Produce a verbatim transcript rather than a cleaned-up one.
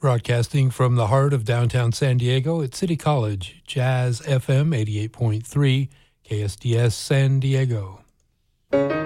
Broadcasting from the heart of downtown San Diego at City College, Jazz F M eighty-eight point three, K S D S San Diego.